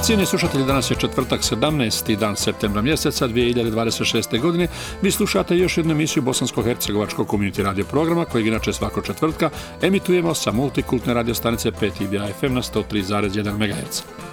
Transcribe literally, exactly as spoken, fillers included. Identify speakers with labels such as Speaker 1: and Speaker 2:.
Speaker 1: Cijeni slušatelji, danas je četvrtak, sedamnaesti dan septembra mjeseca dvije hiljade dvadeset šeste. godine. Vi slušate još jednu emisiju bosansko-hercegovačkog community radio programa kojeg inače svakog četvrtka emitujemo sa multikultne radio stanice pet i b a F M na sto tri zarez jedan megaherca.